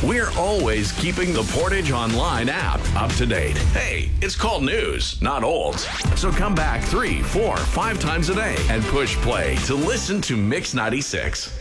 We're always keeping the Portage Online app up to date. Hey, it's called news, not olds. So come back 3, 4, 5 times a day and push play to listen to Mix 96.